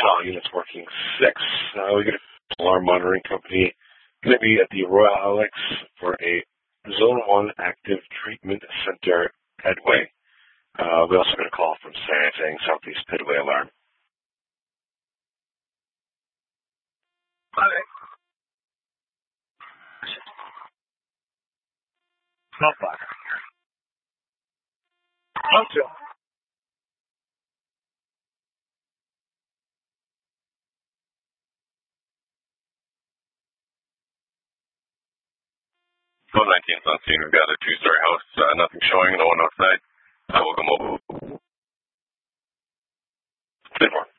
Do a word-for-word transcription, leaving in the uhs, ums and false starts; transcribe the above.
All units working six. Uh, we get an alarm monitoring company. Going to be at the Royal Alex for a Zone one Active Treatment Center Pedway. Uh, we also got a call from San saying Southeast Pedway alarm. Okay. Not bad. Not too. Phone nineteen on scene. We've got a two-story house. Uh, nothing showing. No one outside. Uh, we'll come over. ten four.